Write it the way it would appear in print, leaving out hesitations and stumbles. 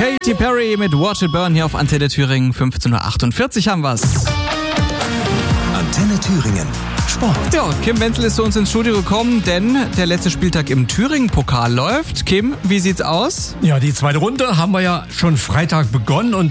Katy Perry mit Watch It Burn hier auf Antenne Thüringen. 15.48 Uhr haben wir's. Antenne Thüringen. Sport. Ja, Kim Wenzel ist zu uns ins Studio gekommen, denn der letzte Spieltag im Thüringen-Pokal läuft. Kim, wie sieht's aus? Ja, die zweite Runde haben wir ja schon Freitag begonnen und